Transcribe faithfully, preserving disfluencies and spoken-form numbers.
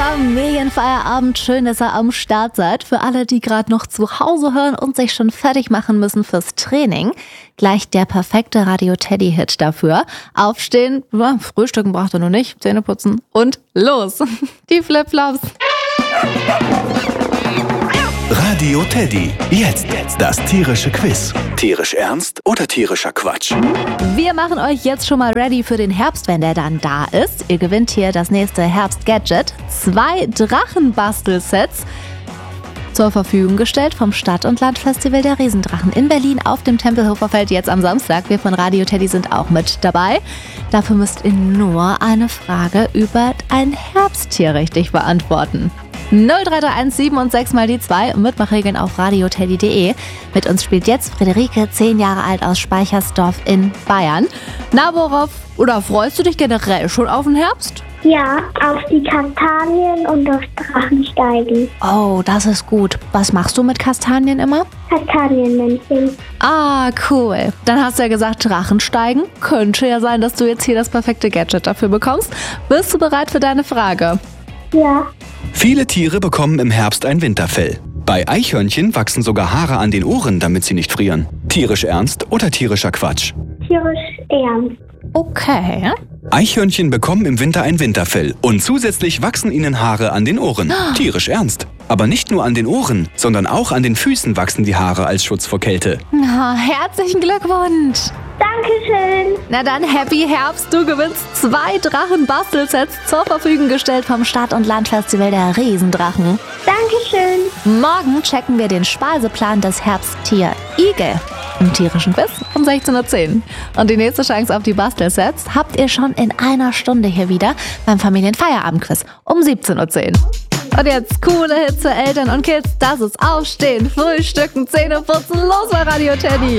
Familienfeierabend. Schön, dass ihr am Start seid. Für alle, die gerade noch zu Hause hören und sich schon fertig machen müssen fürs Training, gleich der perfekte Radio-Teddy-Hit dafür. Aufstehen, ja, frühstücken braucht ihr noch nicht, Zähne putzen und los. Die Flipflops. Radio Teddy. Jetzt das tierische Quiz. Tierisch ernst oder tierischer Quatsch? Wir machen euch jetzt schon mal ready für den Herbst, wenn der dann da ist. Ihr gewinnt hier das nächste Herbst-Gadget. Zwei Drachenbastelsets zur Verfügung gestellt vom Stadt- und Landfestival der Riesendrachen in Berlin auf dem Tempelhofer Feld jetzt am Samstag. Wir von Radio Teddy sind auch mit dabei. Dafür müsst ihr nur eine Frage über ein Herbsttier richtig beantworten. null drei drei eins sieben und sechs mal die zwei. Mitmachregeln auf radioteddy punkt de. Mit uns spielt jetzt Friederike, zehn Jahre alt aus Speichersdorf in Bayern. Na, worauf oder freust du dich generell schon auf den Herbst? Ja, auf die Kastanien und auf Drachensteigen. Oh, das ist gut. Was machst du mit Kastanien immer? Kastanienmännchen. Ah, cool. Dann hast du ja gesagt, Drachensteigen. Könnte ja sein, dass du jetzt hier das perfekte Gadget dafür bekommst. Bist du bereit für deine Frage? Ja. Viele Tiere bekommen im Herbst ein Winterfell. Bei Eichhörnchen wachsen sogar Haare an den Ohren, damit sie nicht frieren. Tierisch ernst oder tierischer Quatsch? Tierisch ernst. Okay. Eichhörnchen bekommen im Winter ein Winterfell und zusätzlich wachsen ihnen Haare an den Ohren. Tierisch ernst. Aber nicht nur an den Ohren, sondern auch an den Füßen wachsen die Haare als Schutz vor Kälte. Na, herzlichen Glückwunsch. Dankeschön. Na dann, Happy Herbst. Du gewinnst zwei Drachenbastelsets zur Verfügung gestellt vom Stadt- und Landfestival der Riesendrachen. Dankeschön. Morgen checken wir den Speiseplan des Herbsttier Igel im tierischen Quiz um sechzehn Uhr zehn. Und die nächste Chance auf die Bastelsets habt ihr schon in einer Stunde hier wieder beim Familienfeierabendquiz um siebzehn Uhr zehn. Und jetzt coole Hits für Eltern und Kids. Das ist Aufstehen, Frühstücken, Zähne putzen. Los bei Radio Teddy.